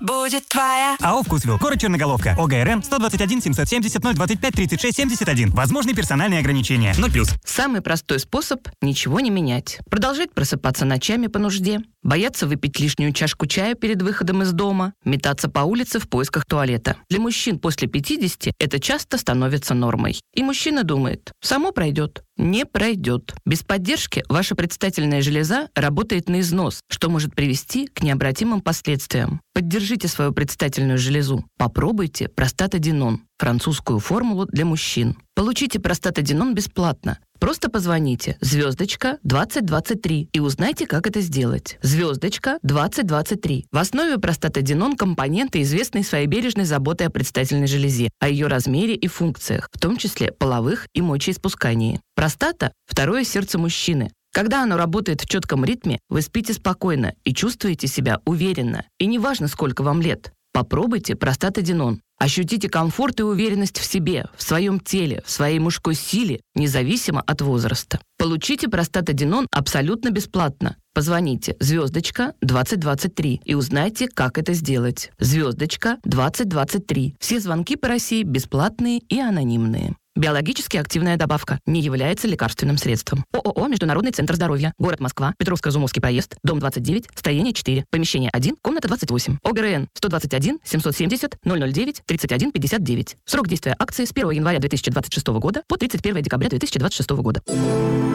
будет твоя. АО «Вкусвилл». Город Черноголовка. ОГРН 121 770 025 36 71. Возможны персональные ограничения. 0+. Самый простой способ – ничего не менять. Продолжать просыпаться ночами по нужде, бояться выпить лишнюю чашку чая перед выходом из дома, метаться по улице в поисках туалета. Для мужчин после 50 это часто становится нормой. И мужчина думает, само пройдет. Не пройдет. Без поддержки ваша предстательная железа работает на износ, что может привести к необратимым последствиям. Поддержите свою предстательную железу. Попробуйте простатадинон, французскую формулу для мужчин. Получите простатадинон бесплатно. Просто позвоните *2023 и узнайте, как это сделать. *2023. В основе простатадинон компоненты, известные своей бережной заботой о предстательной железе, о ее размере и функциях, в том числе половых и мочеиспускании. Простата – второе сердце мужчины. Когда оно работает в четком ритме, вы спите спокойно и чувствуете себя уверенно. И неважно, сколько вам лет. Попробуйте простатадинон. Ощутите комфорт и уверенность в себе, в своем теле, в своей мужской силе, независимо от возраста. Получите простатадинон абсолютно бесплатно. Позвоните *2023 и узнайте, как это сделать. *2023. Все звонки по России бесплатные и анонимные. Биологически активная добавка не является лекарственным средством. ООО «Международный центр здоровья». Город Москва. Петровско-Изюмовский проезд. Дом 29. Строение 4. Помещение 1. Комната 28. ОГРН 121 770 009 31 59. Срок действия акции с 1 января 2026 года по 31 декабря 2026 года.